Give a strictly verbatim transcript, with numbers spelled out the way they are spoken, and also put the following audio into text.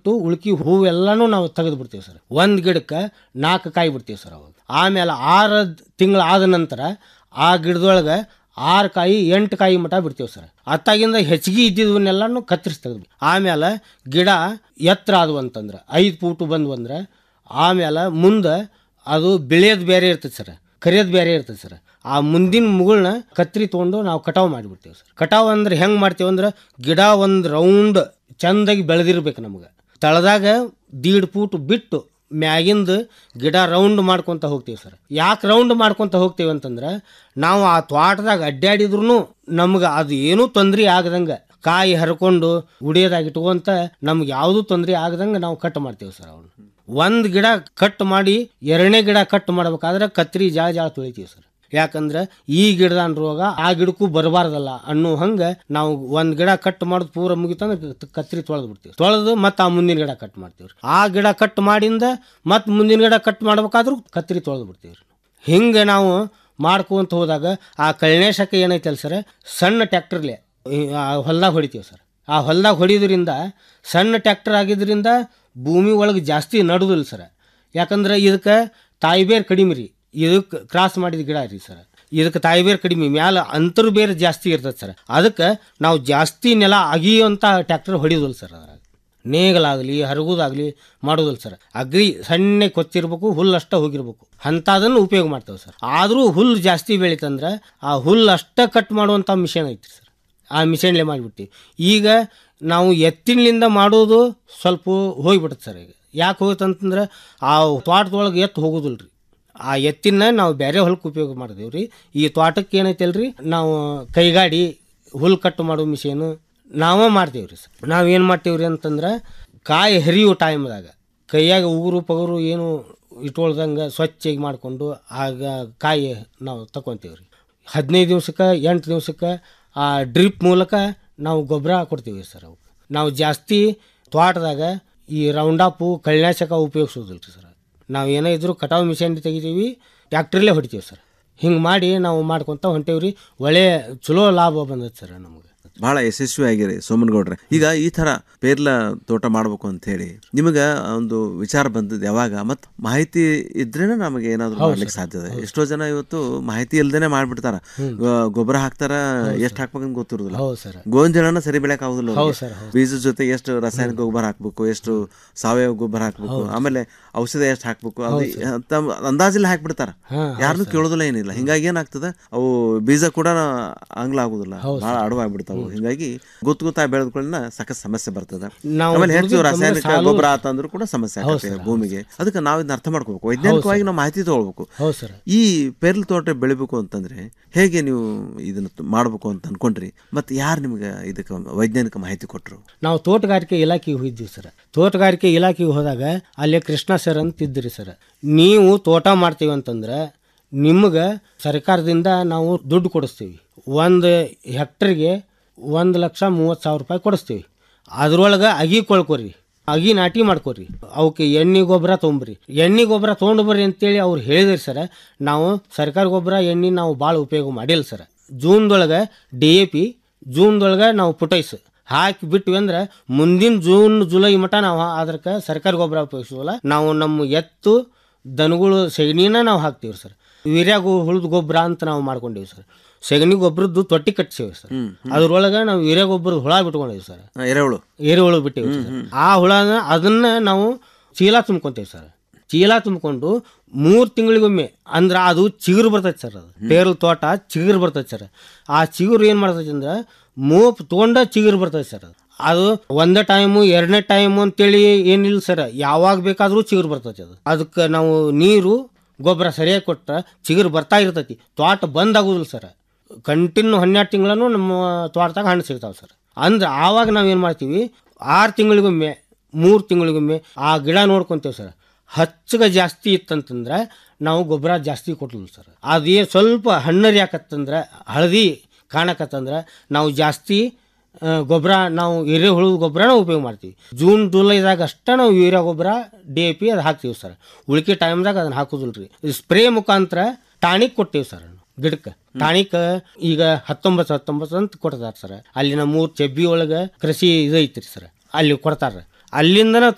ಬಿಟ್ಟು ಉಳ್ಕಿ ಹೂವೆಲ್ಲಾನು ನಾವು ತೆಗೆದು ಬಿಡ್ತೀವಿ ಸರ್. ಒಂದು ಗಿಡಕ್ಕೆ ನಾಲ್ಕು ಕಾಯಿ ಬಿಡ್ತೀವಿ ಸರ್. ಅವಾಗ ಆಮೇಲೆ ಆರು ತಿಂಗಳು ಆದ ನಂತರ ಆ ಗಿಡದೊಳಗೆ ಆರು ಕಾಯಿ ಎಂಟು ಕಾಯಿ ಮಟ ಬಿಡ್ತೀವಿ ಸರ್. ಅತ್ತಾಗಿಂದ ಹೆಚ್ಚಿಗೆ ಇದ್ದಿದ್ದವನ್ನೆಲ್ಲಾನು ಕತ್ತರಿಸಿ ತೆಗೆದು ಆಮೇಲೆ ಗಿಡ ಎತ್ತರ ಆದವು ಅಂತಂದ್ರೆ ಐದು ಫೂಟು ಬಂದ್ವು ಅಂದ್ರೆ ಆಮೇಲೆ ಮುಂದೆ ಅದು ಬೆಳೆಯೋದು ಬೇರೆ ಇರ್ತದೆ ಸರ್, ಕರಿಯೋದು ಬೇರೆ ಇರ್ತದೆ ಸರ್. ಆ ಮುಂದಿನ ಮುಗುಳನ್ನ ಕತ್ರಿ ತೊಗೊಂಡು ನಾವು ಕಟಾವು ಮಾಡಿಬಿಡ್ತೀವಿ ಸರ್. ಕಟಾವು ಅಂದ್ರೆ ಹೆಂಗೆ ಮಾಡ್ತೀವಿ ಅಂದ್ರೆ ಗಿಡ ಒಂದು ರೌಂಡ್ ಚೆಂದಾಗಿ ಬೆಳೆದಿರ್ಬೇಕು. ನಮ್ಗೆ ತಳದಾಗ ದೀಡ್ ಫೂಟ್ ಬಿಟ್ಟು ಮ್ಯಾಗಿಂದ ಗಿಡ ರೌಂಡ್ ಮಾಡ್ಕೊತ ಹೋಗ್ತೀವಿ ಸರ್. ಯಾಕೆ ರೌಂಡ್ ಮಾಡ್ಕೊತ ಹೋಗ್ತೀವಿ ಅಂತಂದ್ರೆ ನಾವು ಆ ತೋಟದಾಗ ಅಡ್ಡಾಡಿದ್ರು ನಮ್ಗೆ ಅದು ಏನೂ ತೊಂದರೆ ಆಗದಂಗೆ ಕಾಯಿ ಹರ್ಕೊಂಡು ಉಡಿಯೋದಾಗಿ ಇಟ್ಕೊಂತ ನಮ್ಗೆ ಯಾವುದೂ ತೊಂದರೆ ಆಗದಂಗೆ ನಾವು ಕಟ್ ಮಾಡ್ತೀವಿ ಸರ್. ಅವನು ಒಂದು ಗಿಡ ಕಟ್ ಮಾಡಿ ಎರಡನೇ ಗಿಡ ಕಟ್ ಮಾಡ್ಬೇಕಾದ್ರೆ ಕತ್ರಿ ಜಾಳ ಜಾಳ ತೊಳಿತೀವಿ ಸರ್. ಯಾಕಂದ್ರೆ ಈ ಗಿಡದ ರೋಗ ಆ ಗಿಡಕ್ಕೂ ಬರಬಾರ್ದಲ್ಲ ಅನ್ನೋ ಹಂಗೆ ನಾವು ಒಂದು ಗಿಡ ಕಟ್ ಮಾಡೋದು ಪೂರ ಮುಗಿತಂದ್ರೆ ಕತ್ರಿ ತೊಳೆದು ಬಿಡ್ತೀವಿ. ತೊಳೆದು ಮತ್ತೆ ಆ ಮುಂದಿನ ಗಿಡ ಕಟ್ ಮಾಡ್ತೀವಿ. ಆ ಗಿಡ ಕಟ್ ಮಾಡಿಂದ ಮತ್ತೆ ಮುಂದಿನ ಗಿಡ ಕಟ್ ಮಾಡ್ಬೇಕಾದ್ರೂ ಕತ್ರಿ ತೊಳೆದು ಬಿಡ್ತೀವಿ. ಹಿಂಗೆ ನಾವು ಮಾಡ್ಕೊಂತ ಹೋದಾಗ ಆ ಕಳ್ನೇಶಕ್ಕೆ ಏನೈತಲ್ಲ ಸರ್, ಸಣ್ಣ ಟ್ಯಾಕ್ಟರ್ಲೆ ಹೊಲ್ದಾಗ ಹೊಡಿತೀವಿ ಸರ್. ಆ ಹೊಲ್ದಾಗ ಹೊಡಿಯೋದ್ರಿಂದ ಸಣ್ಣ ಟ್ಯಾಕ್ಟರ್ ಆಗಿದ್ದರಿಂದ ಭೂಮಿ ಒಳಗೆ ಜಾಸ್ತಿ ನಡುದಿಲ್ಲ ಸರ್. ಯಾಕಂದ್ರೆ ಇದಕ್ಕೆ ತಾಯಿ ಬೇರು ಕಡಿಮೆ ರೀ, ಇದಕ್ಕೆ ಕ್ರಾಸ್ ಮಾಡಿದ ಗಿಡ ರೀ ಸರ್. ಇದಕ್ಕೆ ತಾಯಿ ಬೇರು ಕಡಿಮೆ, ಮ್ಯಾಲ ಅಂತರ ಬೇರೆ ಜಾಸ್ತಿ ಇರ್ತದೆ ಸರ್. ಅದಕ್ಕೆ ನಾವು ಜಾಸ್ತಿ ನೆಲ ಅಗಿಯುವಂಥ ಟ್ಯಾಕ್ಟರ್ ಹೊಡಿಯೋದಿಲ್ಲ ಸರ್. ಅದ್ರಾಗ ನೇಗಲಾಗಲಿ ಹರಗೋದಾಗಲಿ ಮಾಡೋದಿಲ್ಲ ಸರ್. ಅಗ್ರಿ ಸಣ್ಣ ಕೊಚ್ಚಿರ್ಬೇಕು, ಹುಲ್ಲು ಅಷ್ಟೇ ಹೋಗಿರ್ಬೇಕು, ಅಂಥದನ್ನು ಉಪಯೋಗ ಮಾಡ್ತೇವೆ ಸರ್. ಆದರೂ ಹುಲ್ಲು ಜಾಸ್ತಿ ಬೆಳೀತಂದ್ರೆ ಆ ಹುಲ್ಲು ಅಷ್ಟೇ ಕಟ್ ಮಾಡುವಂಥ ಮಿಷನ್ ಐತಿ ಸರ್. ಆ ಮಿಷನ್ಲೆ ಮಾಡಿಬಿಡ್ತೀವಿ. ಈಗ ನಾವು ಎತ್ತಿನಲಿಂದ ಮಾಡೋದು ಸ್ವಲ್ಪ ಹೋಗಿಬಿಡುತ್ತೆ ಸರ್. ಈಗ ಯಾಕೆ ಹೋಗುತ್ತಂತಂದ್ರೆ ಆ ತೋಟದೊಳಗೆ ಎತ್ತು ಹೋಗೋದಿಲ್ಲ ರೀ. ಆ ಎತ್ತಿನ ನಾವು ಬೇರೆ ಹೊಲಕ್ಕೆ ಉಪಯೋಗ ಮಾಡ್ತೀವಿ ರೀ. ಈ ತೋಟಕ್ಕೆ ಏನೈತಲ್ಲ ರೀ, ನಾವು ಕೈಗಾಡಿ ಹುಲ್ಲು ಕಟ್ಟು ಮಾಡೋ ಮಿಷಿನು ನಾವೇ ಮಾಡ್ತೀವಿ ರೀ ಸರ್. ನಾವು ಏನು ಮಾಡ್ತೀವಿ ರೀ ಅಂತಂದ್ರೆ ಕಾಯಿ ಹರಿಯೋ ಟೈಮ್ದಾಗ ಕೈಯಾಗ ಉಗುರು ಪಗುರು ಏನು ಇಟ್ಕೊಳ್ದಂಗೆ ಸ್ವಚ್ಛಗೆ ಮಾಡಿಕೊಂಡು ಆಗ ಕಾಯಿ ನಾವು ತಗೊತೀವಿ ರೀ. ಹದಿನೈದು ದಿವ್ಸಕ್ಕೆ ಎಂಟು ದಿವ್ಸಕ್ಕೆ ಆ ಡ್ರಿಪ್ ಮೂಲಕ ನಾವು ಗೊಬ್ಬರ ಕೊಡ್ತೀವಿ ಸರ್. ಅವು ನಾವು ಜಾಸ್ತಿ ತೋಟದಾಗ ಈ ರೌಂಡಾಪು ಕಳ್ನಾಶಕ ಉಪಯೋಗಿಸೋದಿಲ್ಲ ರೀ ಸರ್. ನಾವು ಏನೇ ಇದ್ರೂ ಕಟಾವು ಮಿಷನ್ ತೆಗಿತೀವಿ, ಟ್ಯಾಕ್ಟ್ರಲ್ಲೇ ಹೊಡಿತೀವಿ ಸರ್. ಹಿಂಗೆ ಮಾಡಿ ನಾವು ಮಾಡ್ಕೊತ ಹೊಂಟೇವಿ ರೀ. ಒಳ್ಳೆ ಚಲೋ ಲಾಭ ಬಂದೈತೆ ಸರ್ ನಮಗೆ. ಭಾಳ ಯಶಸ್ವಿ ಆಗಿರಿ ಸೋಮನಗೌಡ್ರೆ. ಈಗ ಈ ಥರ ಪೇರ್ಲ ತೋಟ ಮಾಡಬೇಕು ಅಂತ ಹೇಳಿ ನಿಮಗೆ ಒಂದು ವಿಚಾರ ಬಂದದ್ದು ಯಾವಾಗ? ಮತ್ತು ಮಾಹಿತಿ ಇದ್ರೇನೆ ನಮಗೆ ಏನಾದರೂ ಮಾಡ್ಲಿಕ್ಕೆ ಸಾಧ್ಯತೆ. ಎಷ್ಟೋ ಜನ ಇವತ್ತು ಮಾಹಿತಿ ಇಲ್ದೇನೆ ಮಾಡ್ಬಿಡ್ತಾರ. ಗೊಬ್ಬರ ಹಾಕ್ತಾರ, ಎಷ್ಟು ಹಾಕ್ಬೇಕಂತ ಗೊತ್ತಿರೋದಿಲ್ಲ. ಗೋಂಜಾಳನ ಸರಿ ಬೆಳೆಯಕ್ಕೆ ಆಗುದಿಲ್ಲ. ಬೀಜದ ಜೊತೆ ಎಷ್ಟು ರಾಸಾಯನಿಕ ಗೊಬ್ಬರ ಹಾಕ್ಬೇಕು, ಎಷ್ಟು ಸಾವಯವ ಗೊಬ್ಬರ ಹಾಕ್ಬೇಕು, ಆಮೇಲೆ ಔಷಧ ಎಷ್ಟು ಹಾಕ್ಬೇಕು ಅಂತ ಅಂದಾಜಿಲ್ಲ ಹಾಕ್ಬಿಡ್ತಾರ. ಯಾರನ್ನೂ ಕೇಳೋದಿಲ್ಲ, ಏನಿಲ್ಲ. ಹಿಂಗಾಗಿ ಏನಾಗ್ತದೆ, ಅವು ಬೀಜ ಕೂಡ ಆಂಗ್ಲ ಆಗುದಿಲ್ಲ, ಭಾಳ ಅಡವಾಗ್ಬಿಡ್ತಾವೆ. ಹಿಂಗಾಗಿ ಗೊತ್ತು ಗೊತ್ತಾಗಿ ಬೆಳೆದ್ಕೊಳ್ಳ ಸಾಕಷ್ಟು ಸಮಸ್ಯೆ ಬರ್ತದೆ. ಆಮೇಲೆ ಹೆಚ್ಚು ರಾಸಾಯನಿಕ ಗೊಬ್ಬರ ಆತಂದ್ರೂ ಕೂಡ ಸಮಸ್ಯೆ ಆಗುತ್ತೆ ಭೂಮಿಗೆ. ಅದಕ್ಕೆ ನಾವು ಇದನ್ನ ಅರ್ಥ ಮಾಡ್ಕೋಬೇಕು, ವೈಜ್ಞಾನಿಕವಾಗಿ ನಾವು ಮಾಹಿತಿ ತಗೊಳ್ಬೇಕು. ಈ ಪೇರ್ಲ ತೋಟ ಬೆಳಿಬೇಕು ಅಂತಂದ್ರೆ ಹೇಗೆ ನೀವು ಇದನ್ನ ಮಾಡ್ಬೇಕು ಅಂತ ಅನ್ಕೊಂಡ್ರಿ? ಮತ್ತೆ ಯಾರು ನಿಮ್ಗೆ ಇದಕ್ಕೆ ವೈಜ್ಞಾನಿಕ ಮಾಹಿತಿ ಕೊಟ್ಟರು? ನಾವು ತೋಟಗಾರಿಕೆ ಇಲಾಖೆಗೆ ಹೋಗಿದ್ವಿ ಸರ್. ತೋಟಗಾರಿಕೆ ಇಲಾಖೆಗೆ ಹೋದಾಗ ಅಲ್ಲಿ ಕೃಷ್ಣ ಸರ್ ಅಂತ ಇದ್ರಿ ಸರ್. ನೀವು ತೋಟ ಮಾಡ್ತೀವಿ ಅಂತಂದ್ರೆ ನಿಮ್ಗೆ ಸರ್ಕಾರದಿಂದ ನಾವು ದುಡ್ಡು ಕೊಡಿಸ್ತೀವಿ. ಒಂದು ಹೆಕ್ಟರ್ಗೆ ಒಂದು ಲಕ್ಷ ಮೂವತ್ತು ಸಾವಿರ ರೂಪಾಯಿ ಕೊಡಿಸ್ತೀವಿ. ಅದ್ರೊಳಗೆ ಅಗಿ ಕೊಳ್ಕೊರಿ, ಅಗಿ ನಾಟಿ ಮಾಡ್ಕೊರಿ, ಅವಕ್ಕೆ ಎಣ್ಣೆ ಗೊಬ್ಬರ ತೊಗೊಂಬ್ರಿ. ಎಣ್ಣೆ ಗೊಬ್ಬರ ತೊಗೊಂಡು ಬರ್ರಿ ಅಂತೇಳಿ ಅವ್ರು ಹೇಳಿದ್ರಿ ಸರ್. ನಾವು ಸರ್ಕಾರ ಗೊಬ್ಬರ ಎಣ್ಣೆ ನಾವು ಭಾಳ ಉಪಯೋಗ ಮಾಡಿಲ್ಲ ಸರ್. ಜೂನ್ದೊಳಗೆ ಡಿ ಎ ಪಿ, ಜೂನ್ದೊಳಗೆ ನಾವು ಪೊಟೈಸ್ ಹಾಕಿ ಬಿಟ್ವಿ ಅಂದ್ರೆ ಮುಂದಿನ ಜೂನ್ ಜುಲೈ ಮಟ್ಟ ನಾವು ಅದಕ್ಕೆ ಸರ್ಕಾರಿ ಗೊಬ್ಬರ ಉಪಯೋಗಿಸೋಲ್ಲ. ನಾವು ನಮ್ಮ ಎತ್ತು ದನಗಳು ಸೆಗಣಿನ ನಾವು ಹಾಕ್ತೀವಿ ಸರ್. ವೀರ್ಯಾಗು ಹುಳಿದ ಗೊಬ್ಬರ ಅಂತ ನಾವು ಮಾಡ್ಕೊಂಡೀವಿ ಸರ್. ಸೆಗಣಿ ಗೊಬ್ಬರದ್ದು ತೊಟ್ಟಿ ಕಟ್ಸೇವಿ ಸರ್. ಅದ್ರೊಳಗೆ ನಾವು ವೀರ್ಯ ಗೊಬ್ಬರದ ಹುಳ ಬಿಟ್ಕೊಂಡೇವಿ ಸರ್. ಎರೆಹುಳು ಎರೆಹುಳು ಬಿಟ್ಟೇವಿ ಸರ್. ಆ ಹುಳನ ಅದನ್ನ ನಾವು ಚೀಲ ತುಂಬ್ಕೊಂತೇವಿ ಸರ್. ಚೀಲ ತುಂಬಿಕೊಂಡು ಮೂರು ತಿಂಗಳಿಗೊಮ್ಮೆ ಅಂದ್ರೆ ಅದು ಚಿಗುರು ಬರ್ತೈತೆ ಸರ್. ಅದು ಪೇರ್ಲ ತೋಟ ಚಿಗುರು ಬರ್ತೈತೆ ಸರ್. ಆ ಚಿಗುರು ಏನು ಮಾಡ್ತೈತೆ ಅಂದ್ರೆ ಮೋಪ್ ತೊಗೊಂಡ ಚಿಗುರು ಬರ್ತೈತೆ ಸರ್. ಅದು ಅದು ಒಂದೇ ಟೈಮು ಎರಡನೇ ಟೈಮು ಅಂತೇಳಿ ಏನಿಲ್ಲ ಸರ್. ಯಾವಾಗ ಬೇಕಾದರೂ ಚಿಗುರು ಬರ್ತೈತೆ. ಅದು ಅದಕ್ಕೆ ನಾವು ನೀರು ಗೊಬ್ಬರ ಸರಿಯಾಗಿ ಕೊಟ್ರೆ ಚಿಗುರು ಬರ್ತಾ ಇರ್ತೈತಿ. ತೋಟ ಬಂದ್ ಆಗೋದಿಲ್ಲ ಸರ್. ಕಂಟಿನ್ಯೂ ಹನ್ನೆರಡು ತಿಂಗಳೂ ನಮ್ಮ ತೋಟದಾಗ ಹಣ್ಣು ಸಿಗ್ತಾವೆ ಸರ್. ಅಂದ್ರೆ ಆವಾಗ ನಾವೇನು ಮಾಡ್ತೀವಿ, ಆರು ತಿಂಗಳಿಗೊಮ್ಮೆ ಮೂರು ತಿಂಗಳಿಗೊಮ್ಮೆ ಆ ಗಿಡ ನೋಡ್ಕೊತೇವೆ ಸರ್. ಹಚ್ಚಗೆ ಜಾಸ್ತಿ ಇತ್ತಂತಂದ್ರೆ ನಾವು ಗೊಬ್ಬರ ಜಾಸ್ತಿ ಕೊಟ್ಟಿಲ್ಲ ಸರ್. ಅದೇ ಸ್ವಲ್ಪ ಹಣ್ಣರಿ ಯಾಕತ್ತಂದ್ರೆ ಹಳದಿ ಕಾಣಕತ್ತಂದ್ರೆ ನಾವು ಜಾಸ್ತಿ ಗೊಬ್ಬರ ನಾವು ಎರೆಹುಳು ಗೊಬ್ಬರನ ಉಪಯೋಗ ಮಾಡ್ತೀವಿ. ಜೂನ್ ಜುಲೈದಾಗ ಅಷ್ಟೇ ನಾವು ಯೂರಿಯಾ ಗೊಬ್ಬರ ಡಿ ಎ ಪಿ ಅದು ಹಾಕ್ತೀವಿ ಸರ್. ಉಳಿಕೆ ಟೈಮ್ದಾಗ ಅದನ್ನು ಹಾಕೋದಿಲ್ಲ ರೀ. ಸ್ಪ್ರೇ ಮುಖಾಂತರ ಟಾಣಿಕ್ ಕೊಡ್ತೀವಿ ಸರ್ ಗಿಡಕ್ಕೆ. ಟಾಣಿಕ್ ಈಗ ಹತ್ತೊಂಬತ್ತು ಹತ್ತೊಂಬತ್ತು ಅಂತ ಕೊಡ್ತಾರೆ ಸರ್. ಅಲ್ಲಿ ನಮ್ಮ ಮೂರು ಚೆಬ್ಬಿ ಒಳಗೆ ಕೃಷಿ ಇದು ಐತ್ರಿ ಸರ್, ಅಲ್ಲಿ ಕೊಡ್ತಾರೆ. ಅಲ್ಲಿಂದ